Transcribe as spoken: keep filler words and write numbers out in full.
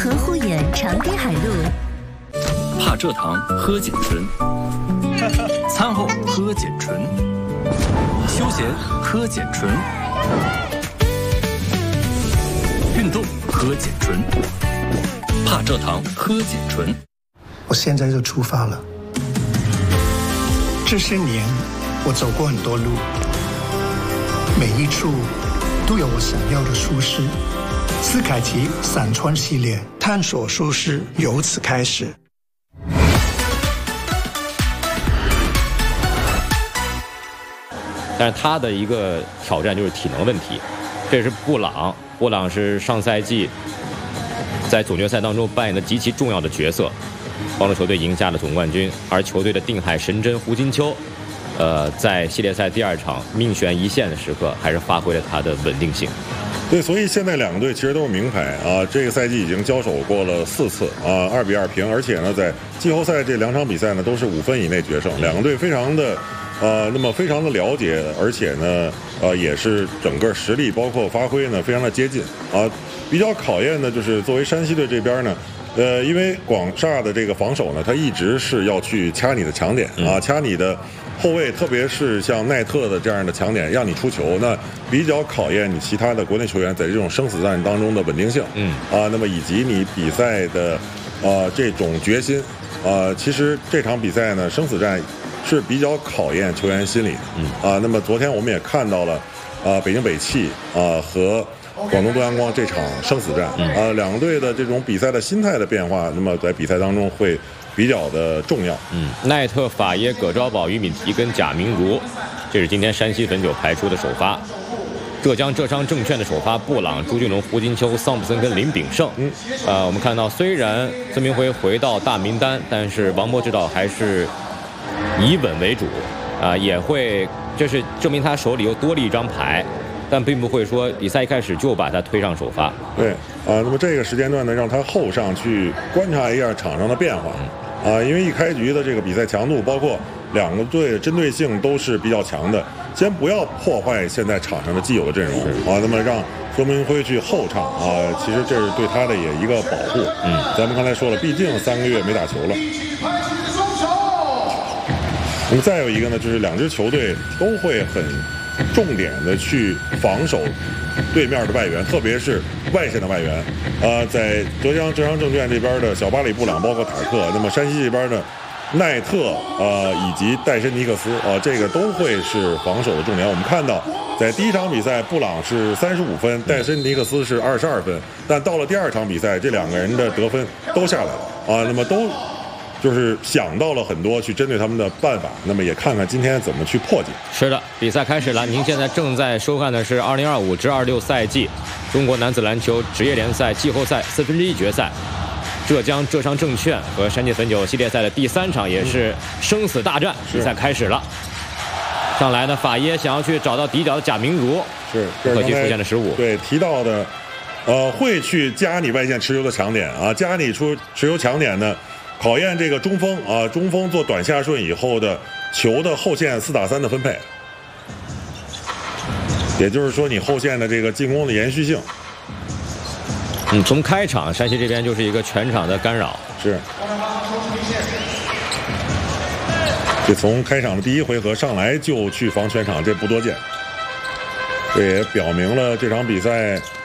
和护眼长堤海路。 怕蔗糖喝碱醇，餐后喝碱醇，休闲喝碱醇，运动喝碱醇，怕蔗糖喝碱醇。 我现在就出发了。这些年，我走过很多路，每一处都有我想要的舒适。斯凯奇伞穿系列，探索舒适由此开始。 但是他的一个挑战就是体能问题，这是布朗，布朗是上赛季在总决赛当中扮演的极其重要的角色，帮助球队赢下了总冠军。而球队的定海神针胡金秋，呃，在系列赛第二场命悬一线的时刻，还是发挥了他的稳定性。 对，所以现在两个队其实都是名牌啊，这个赛季已经交手过了四次啊，二比二平，而且呢，在季后赛这两场比赛呢都是五分以内决胜，两个队非常的呃，那么非常的了解，而且呢，呃，也是整个实力包括发挥呢非常的接近啊。比较考验的就是作为山西队这边呢。呃，因为广厦的这个防守呢，他一直是要去掐你的强点啊，掐你的后卫，特别是像奈特的这样的强点，让你出球，那比较考验你其他的国内球员在这种生死战当中的稳定性，嗯啊，那么以及你比赛的呃这种决心，啊，其实这场比赛呢，生死战是比较考验球员心理的，嗯啊，那么昨天我们也看到了，啊，北京北汽啊和。广东东阳光这场生死战，嗯、啊，两个队的这种比赛的心态的变化，那么在比赛当中会比较的重要。 嗯，奈特、法耶、葛昭宝、于敏提跟贾明儒，这是今天山西汾酒排出的首发。浙江浙商证券的首发布朗、朱俊龙、胡金秋、桑普森跟林炳胜。嗯，呃，我们看到虽然孙铭徽回到大名单，但是王波指导还是以稳为主，啊、呃，也会这是证明他手里又多了一张牌。但并不会说比赛一开始就把他推上首发。 对，啊，那么这个时间段呢，让他后上去观察一下场上的变化，啊，因为一开局的这个比赛强度，包括两个队的针对性都是比较强的。先不要破坏现在场上的既有的阵容，啊，那么让孙铭徽去后场，啊，其实这是对他的也一个保护。嗯，咱们刚才说了，毕竟三个月没打球了。那么再有一个呢，就是两支球队都会很。重点的去防守对面的外援，特别是外线的外援。呃，在浙江浙商证券这边的小巴里布朗，包括塔克，那么山西这边的奈特，呃，以及戴森尼克斯，呃，这个都会是防守的重点。我们看到，在第一场比赛，布朗是三十五分，戴森尼克斯是二十二分，但到了第二场比赛，这两个人的得分都下来了啊、呃，那么都。就是想到了很多去针对他们的办法，那么也看看今天怎么去破解。 是的，比赛开始了。您现在正在收看的是二零二五至二六赛季中国男子篮球职业联赛季后赛四分之一决赛，浙江浙商证券和山西汾酒系列赛的第三场，也是生死大战。比赛开始了，上来的法耶想要去找到底角的贾明儒， 是可惜出现了失误。 对，提到的，呃，会去加你外线持球的强点啊，加你出持球强点呢。考验这个中锋啊，中锋做短下顺以后的球的后线四打三的分配，也就是说你后线的这个进攻的延续性。 嗯，从开场山西这边就是一个全场的干扰， 是。这从开场的第一回合上来就去防全场，这不多见。这也表明了这场比赛